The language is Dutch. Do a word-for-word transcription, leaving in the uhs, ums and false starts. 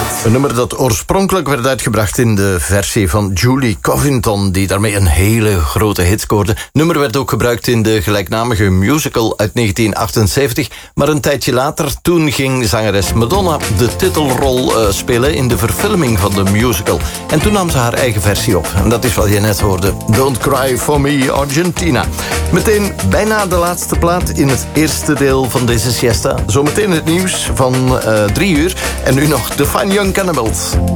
Een nummer dat oorspronkelijk werd uitgebracht in de versie van Julie Covington, die daarmee een hele grote hit scoorde. Het nummer werd ook gebruikt in de gelijknamige musical uit negentien achtenzeventig. Maar een tijdje later, toen ging zangeres Madonna de titelrol uh, spelen in de verfilming van de musical. En toen nam ze haar eigen versie op. En dat is wat je net hoorde. Don't Cry For Me, Argentina. Meteen bijna de laatste plaat in het eerste deel van deze siesta. Zometeen het nieuws van uh, drie uur. En nu nog The Fine Young Cannibals.